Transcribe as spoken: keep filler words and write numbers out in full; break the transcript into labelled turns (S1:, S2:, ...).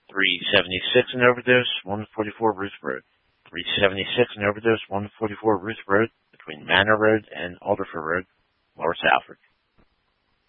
S1: three seventy-six an overdose, one forty-four Ruth Road. three seventy-six an overdose, one forty-four Ruth Road, between Manor Road and Alderfer Road, Lower Southwark.